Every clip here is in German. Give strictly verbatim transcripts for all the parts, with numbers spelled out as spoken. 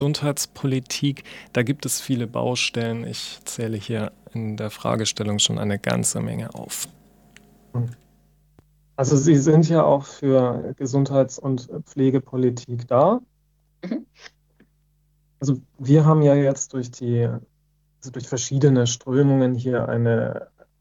Gesundheitspolitik, da gibt es viele Baustellen. Ich zähle hier in der Fragestellung schon eine ganze Menge auf. Also Sie sind ja auch für Gesundheits- und Pflegepolitik da. Mhm. Also wir haben ja jetzt durch die, also durch verschiedene Strömungen hier einen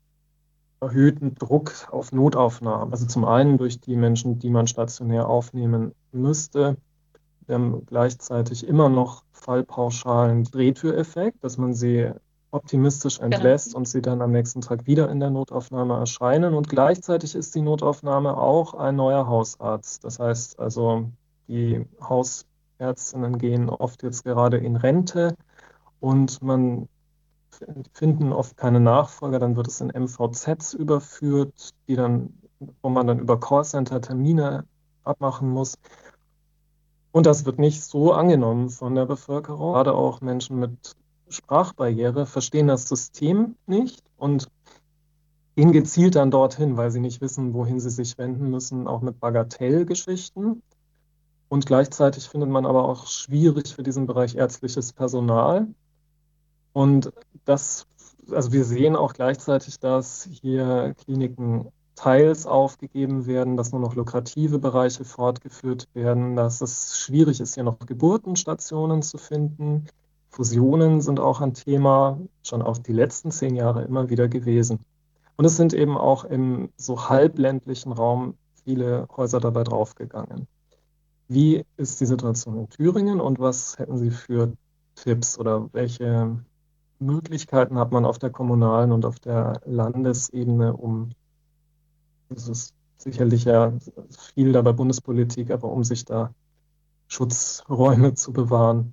erhöhten Druck auf Notaufnahmen. Also zum einen durch die Menschen, die man stationär aufnehmen müsste. Wir haben gleichzeitig immer noch fallpauschalen Drehtüreffekt, dass man sie optimistisch entlässt und sie dann am nächsten Tag wieder in der Notaufnahme erscheinen. Und gleichzeitig ist die Notaufnahme auch ein neuer Hausarzt. Das heißt also, die Hausärztinnen gehen oft jetzt gerade in Rente und man finden oft keine Nachfolger. Dann wird es in M V Zs überführt, die dann, wo man dann über Callcenter Termine abmachen muss. Und das wird nicht so angenommen von der Bevölkerung. Gerade auch Menschen mit Sprachbarriere verstehen das System nicht und gehen gezielt dann dorthin, weil sie nicht wissen, wohin sie sich wenden müssen, auch mit Bagatellgeschichten. Und gleichzeitig findet man aber auch schwierig für diesen Bereich ärztliches Personal. Und das, also wir sehen auch gleichzeitig, dass hier Kliniken teils aufgegeben werden, dass nur noch lukrative Bereiche fortgeführt werden, dass es schwierig ist, hier noch Geburtenstationen zu finden. Fusionen sind auch ein Thema, schon auch die letzten zehn Jahre immer wieder gewesen. Und es sind eben auch im so halbländlichen Raum viele Häuser dabei draufgegangen. Wie ist die Situation in Thüringen und was hätten Sie für Tipps oder welche Möglichkeiten hat man auf der kommunalen und auf der Landesebene, um, das ist sicherlich ja viel da bei Bundespolitik, aber um sich da Schutzräume zu bewahren?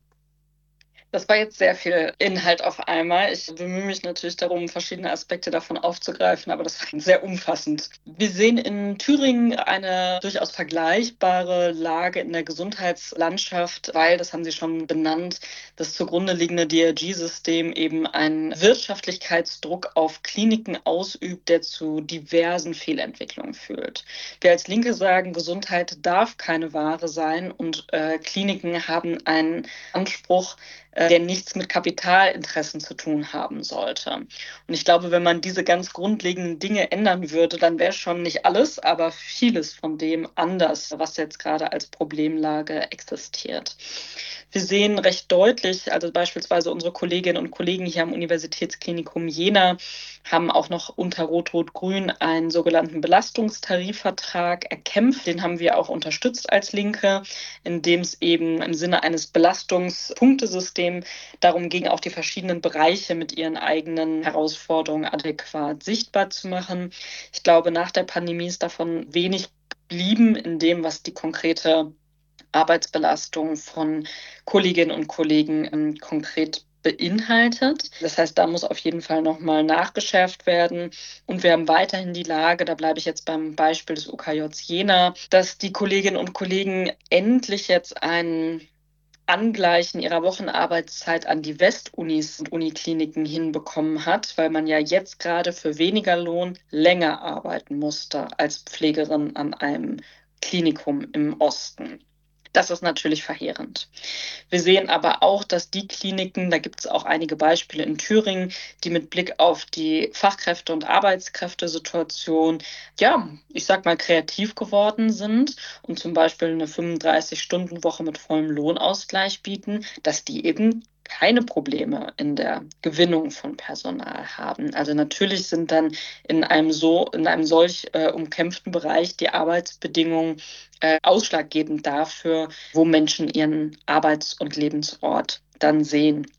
Das war jetzt sehr viel Inhalt auf einmal. Ich bemühe mich natürlich darum, verschiedene Aspekte davon aufzugreifen, aber das war sehr umfassend. Wir sehen in Thüringen eine durchaus vergleichbare Lage in der Gesundheitslandschaft, weil, das haben Sie schon benannt, das zugrunde liegende D R G-System eben einen Wirtschaftlichkeitsdruck auf Kliniken ausübt, der zu diversen Fehlentwicklungen führt. Wir als Linke sagen, Gesundheit darf keine Ware sein und äh, Kliniken haben einen Anspruch, der nichts mit Kapitalinteressen zu tun haben sollte. Und ich glaube, wenn man diese ganz grundlegenden Dinge ändern würde, dann wäre schon nicht alles, aber vieles von dem anders, was jetzt gerade als Problemlage existiert. Wir sehen recht deutlich, also beispielsweise unsere Kolleginnen und Kollegen hier am Universitätsklinikum Jena haben auch noch unter Rot-Rot-Grün einen sogenannten Belastungstarifvertrag erkämpft. Den haben wir auch unterstützt als Linke, in dem es eben im Sinne eines Belastungspunktesystems darum ging, auch die verschiedenen Bereiche mit ihren eigenen Herausforderungen adäquat sichtbar zu machen. Ich glaube, nach der Pandemie ist davon wenig geblieben in dem, was die konkrete Arbeitsbelastung von Kolleginnen und Kollegen ähm, konkret beinhaltet. Das heißt, da muss auf jeden Fall nochmal nachgeschärft werden. Und wir haben weiterhin die Lage, da bleibe ich jetzt beim Beispiel des U K Js Jena, dass die Kolleginnen und Kollegen endlich jetzt ein Angleichen ihrer Wochenarbeitszeit an die Westunis und Unikliniken hinbekommen hat, weil man ja jetzt gerade für weniger Lohn länger arbeiten musste als Pflegerin an einem Klinikum im Osten. Das ist natürlich verheerend. Wir sehen aber auch, dass die Kliniken, da gibt es auch einige Beispiele in Thüringen, die mit Blick auf die Fachkräfte- und Arbeitskräftesituation, ja, ich sag mal, kreativ geworden sind und zum Beispiel eine fünfunddreißig-Stunden-Woche mit vollem Lohnausgleich bieten, dass die eben keine Probleme in der Gewinnung von Personal haben. Also natürlich sind dann in einem so, in einem solch äh, umkämpften Bereich die Arbeitsbedingungen äh, ausschlaggebend dafür, wo Menschen ihren Arbeits- und Lebensort dann sehen.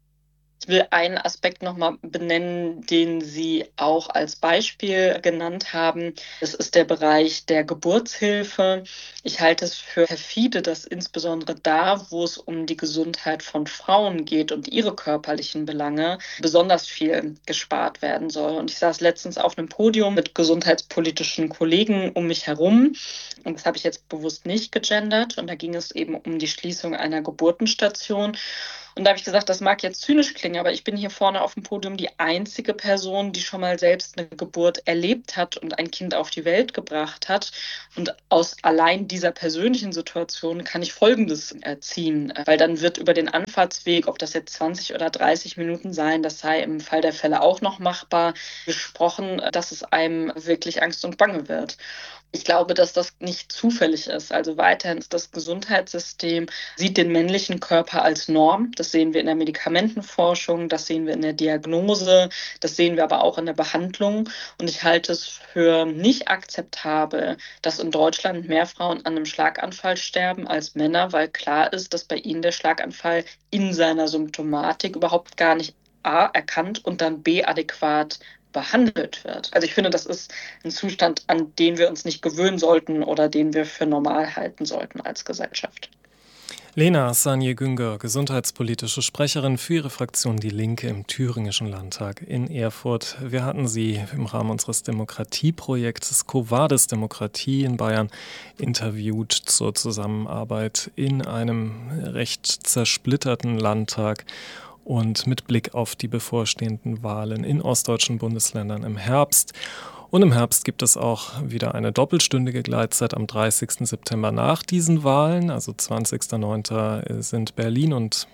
Ich will einen Aspekt nochmal benennen, den Sie auch als Beispiel genannt haben. Das ist der Bereich der Geburtshilfe. Ich halte es für perfide, dass insbesondere da, wo es um die Gesundheit von Frauen geht und ihre körperlichen Belange, besonders viel gespart werden soll. Und ich saß letztens auf einem Podium mit gesundheitspolitischen Kollegen um mich herum. Und das habe ich jetzt bewusst nicht gegendert. Und da ging es eben um die Schließung einer Geburtenstation. Und da habe ich gesagt, das mag jetzt zynisch klingen, aber ich bin hier vorne auf dem Podium die einzige Person, die schon mal selbst eine Geburt erlebt hat und ein Kind auf die Welt gebracht hat. Und aus allein dieser persönlichen Situation kann ich Folgendes erziehen, weil dann wird über den Anfahrtsweg, ob das jetzt zwanzig oder dreißig Minuten sein, das sei im Fall der Fälle auch noch machbar, gesprochen, dass es einem wirklich Angst und Bange wird. Ich glaube, dass das nicht zufällig ist. Also weiterhin ist das Gesundheitssystem, sieht den männlichen Körper als Norm. Das sehen wir in der Medikamentenforschung, das sehen wir in der Diagnose, das sehen wir aber auch in der Behandlung. Und ich halte es für nicht akzeptabel, dass in Deutschland mehr Frauen an einem Schlaganfall sterben als Männer, weil klar ist, dass bei ihnen der Schlaganfall in seiner Symptomatik überhaupt gar nicht A erkannt und dann B adäquat behandelt wird. Also ich finde, das ist ein Zustand, an den wir uns nicht gewöhnen sollten oder den wir für normal halten sollten als Gesellschaft. Lena Sanje-Günger, gesundheitspolitische Sprecherin für ihre Fraktion Die Linke im Thüringischen Landtag in Erfurt. Wir hatten sie im Rahmen unseres Demokratieprojektes Quo Vadis Demokratie in Bayern interviewt zur Zusammenarbeit in einem recht zersplitterten Landtag und mit Blick auf die bevorstehenden Wahlen in ostdeutschen Bundesländern im Herbst. Und im Herbst gibt es auch wieder eine doppelstündige Gleitzeit am dreißigsten September nach diesen Wahlen. Also zwanzigsten neunten sind Berlin und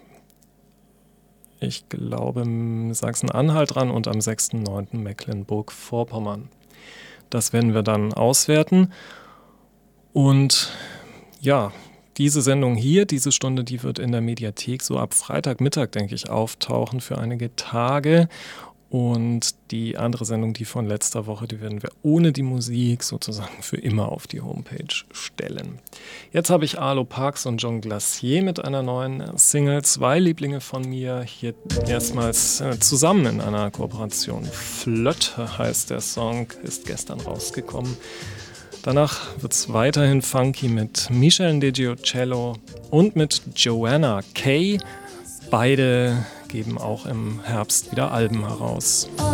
ich glaube Sachsen-Anhalt dran und am sechsten neunten Mecklenburg-Vorpommern. Das werden wir dann auswerten. Und ja, diese Sendung hier, diese Stunde, die wird in der Mediathek so ab Freitagmittag, denke ich, auftauchen für einige Tage. Und die andere Sendung, die von letzter Woche, die werden wir ohne die Musik sozusagen für immer auf die Homepage stellen. Jetzt habe ich Arlo Parks und John Glacier mit einer neuen Single. Zwei Lieblinge von mir, hier erstmals zusammen in einer Kooperation. Flött heißt der Song, ist gestern rausgekommen. Danach wird es weiterhin funky mit Michel Deggiocello und mit Joanna Kay. Beide geben auch im Herbst wieder Alben heraus.